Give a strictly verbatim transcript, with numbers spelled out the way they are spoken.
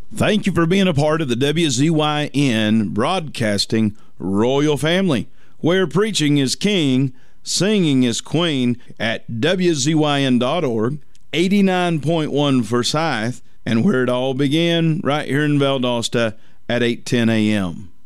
Thank you for being a part of the W Z Y N Broadcasting Royal Family, where preaching is king, singing is queen at W Z Y N dot org, eighty-nine point one Forsyth, and where it all began right here in Valdosta at eight ten a.m.